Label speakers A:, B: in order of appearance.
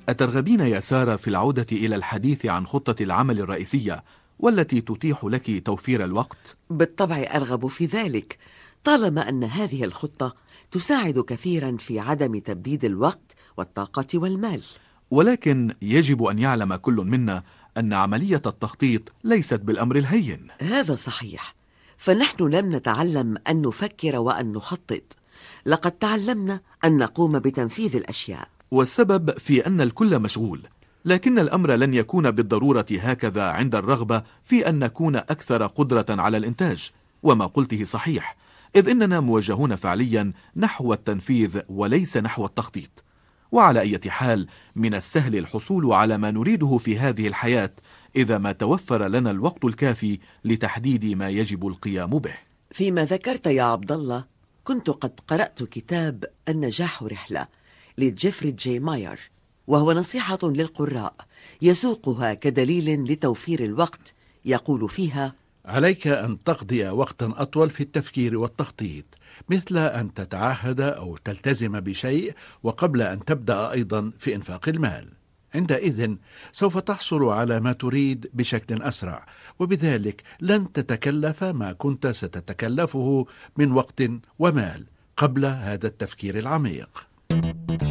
A: أترغبين يا سارة في العودة إلى الحديث عن خطة العمل الرئيسية والتي تتيح لك توفير الوقت؟
B: بالطبع أرغب في ذلك، طالما أن هذه الخطة تساعد كثيرا في عدم تبديد الوقت والطاقة والمال.
A: ولكن يجب أن يعلم كل منا أن عملية التخطيط ليست بالأمر الهين.
B: هذا صحيح، فنحن لم نتعلم أن نفكر وأن نخطط، لقد تعلمنا أن نقوم بتنفيذ الأشياء.
A: والسبب في أن الكل مشغول، لكن الأمر لن يكون بالضرورة هكذا عند الرغبة في أن نكون أكثر قدرة على الإنتاج. وما قلته صحيح، إذ إننا موجهون فعليا نحو التنفيذ وليس نحو التخطيط. وعلى أي حال، من السهل الحصول على ما نريده في هذه الحياة إذا ما توفر لنا الوقت الكافي لتحديد ما يجب القيام به.
B: فيما ذكرت يا عبد الله، كنت قد قرأت كتاب النجاح رحلة لجيفري جي ماير، وهو نصيحة للقراء يسوقها كدليل لتوفير الوقت. يقول فيها:
C: عليك أن تقضي وقتا أطول في التفكير والتخطيط، مثل أن تتعهد أو تلتزم بشيء، وقبل أن تبدأ أيضا في إنفاق المال. عندئذ سوف تحصل على ما تريد بشكل أسرع، وبذلك لن تتكلف ما كنت ستتكلفه من وقت ومال قبل هذا التفكير العميق.